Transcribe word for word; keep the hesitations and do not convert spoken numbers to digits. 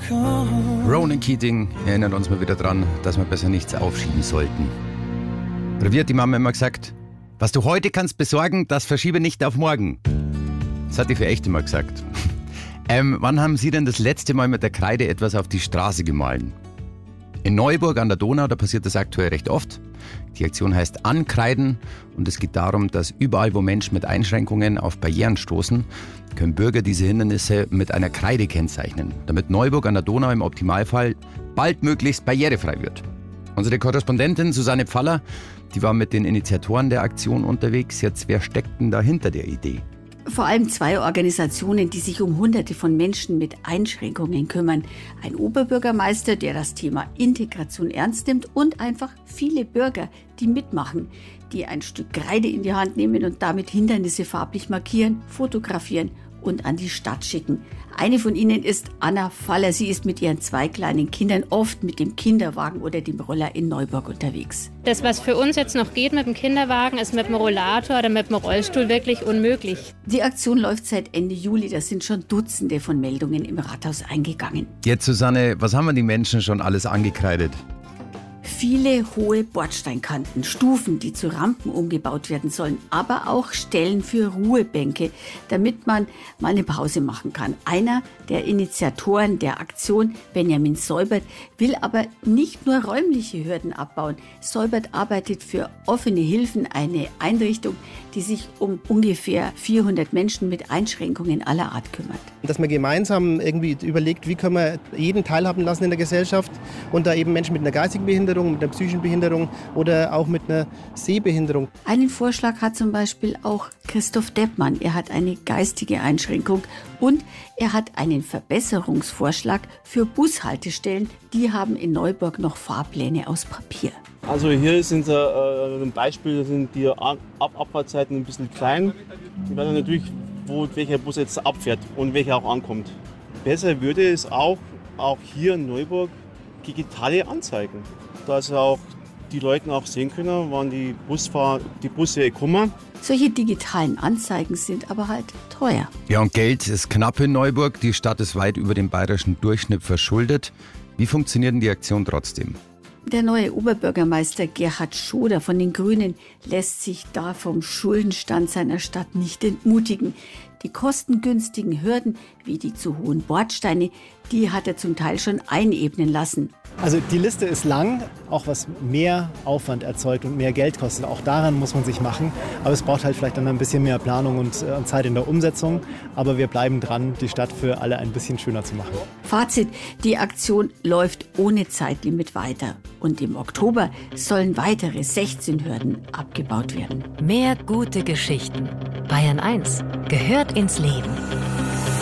Ronan Keating erinnert uns mal wieder dran, dass wir besser nichts aufschieben sollten. Oder wie hat die Mama immer gesagt, was du heute kannst besorgen, das verschiebe nicht auf morgen. Das hat die für echt immer gesagt. Ähm, wann haben Sie denn das letzte Mal mit der Kreide etwas auf die Straße gemahlen? In Neuburg an der Donau, da passiert das aktuell recht oft. Die Aktion heißt Ankreiden und es geht darum, dass überall, wo Menschen mit Einschränkungen auf Barrieren stoßen, können Bürger diese Hindernisse mit einer Kreide kennzeichnen, damit Neuburg an der Donau im Optimalfall baldmöglichst barrierefrei wird. Unsere Korrespondentin Susanne Pfaller, die war mit den Initiatoren der Aktion unterwegs. Jetzt, wer steckt denn da hinter der Idee? Vor allem zwei Organisationen, die sich um Hunderte von Menschen mit Einschränkungen kümmern. Ein Oberbürgermeister, der das Thema Integration ernst nimmt und einfach viele Bürger, die mitmachen, die ein Stück Kreide in die Hand nehmen und damit Hindernisse farblich markieren, fotografieren und an die Stadt schicken. Eine von ihnen ist Anna Faller. Sie ist mit ihren zwei kleinen Kindern oft mit dem Kinderwagen oder dem Roller in Neuburg unterwegs. Das, was für uns jetzt noch geht mit dem Kinderwagen, ist mit dem Rollator oder mit dem Rollstuhl wirklich unmöglich. Die Aktion läuft seit Ende Juli. Da sind schon Dutzende von Meldungen im Rathaus eingegangen. Jetzt, Susanne, was haben wir die Menschen schon alles angekreidet? Viele hohe Bordsteinkanten, Stufen, die zu Rampen umgebaut werden sollen, aber auch Stellen für Ruhebänke, damit man mal eine Pause machen kann. Einer der Initiatoren der Aktion, Benjamin Seubert, will aber nicht nur räumliche Hürden abbauen. Seubert arbeitet für Offene Hilfen, eine Einrichtung, die sich um ungefähr vierhundert Menschen mit Einschränkungen aller Art kümmert. Dass man gemeinsam irgendwie überlegt, wie können wir jeden teilhaben lassen in der Gesellschaft und da eben Menschen mit einer geistigen Behinderung, mit einer psychischen Behinderung oder auch mit einer Sehbehinderung. Einen Vorschlag hat zum Beispiel auch Christoph Deppmann. Er hat eine geistige Einschränkung und er hat einen Verbesserungsvorschlag für Bushaltestellen. Die haben in Neuburg noch Fahrpläne aus Papier. Also hier sind äh, ein Beispiel, sind die Ab Abfahrtzeiten ein bisschen klein. Ich weiß natürlich, wo welcher Bus jetzt abfährt und welcher auch ankommt. Besser würde es auch, auch hier in Neuburg digitale Anzeigen, dass auch die Leute auch sehen können, wann die, Busfahr die Busse kommen. Solche digitalen Anzeigen sind aber halt teuer. Ja, und Geld ist knapp in Neuburg. Die Stadt ist weit über dem bayerischen Durchschnitt verschuldet. Wie funktioniert denn die Aktion trotzdem? Der neue Oberbürgermeister Gerhard Schoder von den Grünen lässt sich da vom Schuldenstand seiner Stadt nicht entmutigen. Die kostengünstigen Hürden, wie die zu hohen Bordsteine, die hat er zum Teil schon einebnen lassen. Also die Liste ist lang, auch was mehr Aufwand erzeugt und mehr Geld kostet. Auch daran muss man sich machen. Aber es braucht halt vielleicht dann ein bisschen mehr Planung und äh, Zeit in der Umsetzung. Aber wir bleiben dran, die Stadt für alle ein bisschen schöner zu machen. Fazit, die Aktion läuft ohne Zeitlimit weiter. Und im Oktober sollen weitere sechzehn Hürden abgebaut werden. Mehr gute Geschichten. Bayern eins gehört ins Leben.